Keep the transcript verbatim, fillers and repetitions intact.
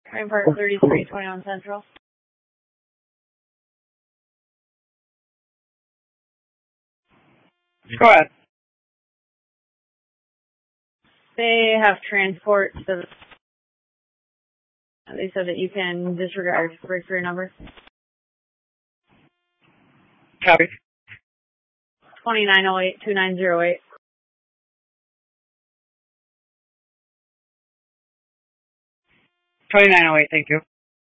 Crane Park thirty-three twenty-one Central. Go ahead. They have transport, so they said that you can disregard break for your number. Copy. twenty-nine oh eight, twenty-nine oh eight. twenty-nine oh eight, thank you.